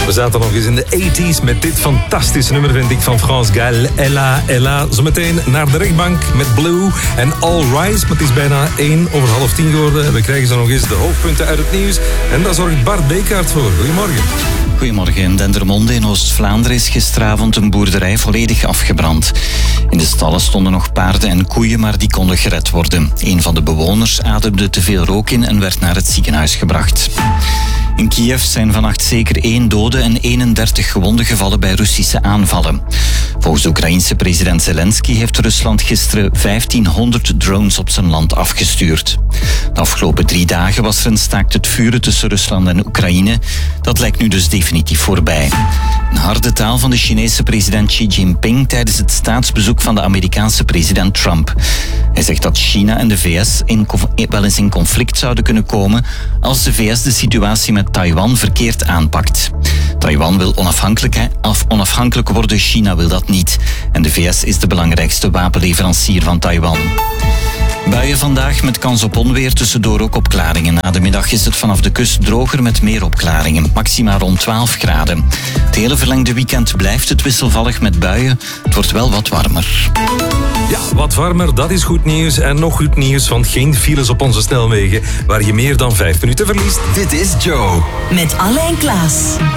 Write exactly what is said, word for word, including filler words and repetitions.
We zaten nog eens in de tachtiger met dit fantastische nummer, vind ik, van France Gall. Ella, Ella. Zometeen naar de rechtbank met Blue en All Rise. Maar het is bijna één over half tien geworden. We krijgen zo nog eens de hoofdpunten uit het nieuws. En daar zorgt Bart Bekaert voor. Goedemorgen. Goedemorgen. In Dendermonde in Oost-Vlaanderen is gisteravond een boerderij volledig afgebrand. In de stallen stonden nog paarden en koeien, maar die konden gered worden. Een van de bewoners ademde te veel rook in en werd naar het ziekenhuis gebracht. In Kiev zijn vannacht zeker één dode en eenendertig gewonden gevallen bij Russische aanvallen. Volgens de Oekraïense president Zelensky heeft Rusland gisteren vijftienhonderd drones op zijn land afgestuurd. De afgelopen drie dagen was er een staakt het vuren tussen Rusland en Oekraïne. Dat lijkt nu dus definitief voorbij. Een harde taal van de Chinese president Xi Jinping tijdens het staatsbezoek van de Amerikaanse president Trump. Hij zegt dat China en de V S in, wel eens in conflict zouden kunnen komen als de V S de situatie met Taiwan verkeerd aanpakt. Taiwan wil onafhankelijk, onafhankelijk worden, China wil dat niet. En de V S is de belangrijkste wapenleverancier van Taiwan. Buien vandaag met kans op onweer, tussendoor ook opklaringen. Na de middag is het vanaf de kust droger met meer opklaringen. Maxima rond twaalf graden. Het hele verlengde weekend blijft het wisselvallig met buien. Het wordt wel wat warmer. Ja, wat warmer, dat is goed nieuws. En nog goed nieuws, want geen files op onze snelwegen waar je meer dan vijf minuten verliest. Dit is Joe. Met Alain Klaas.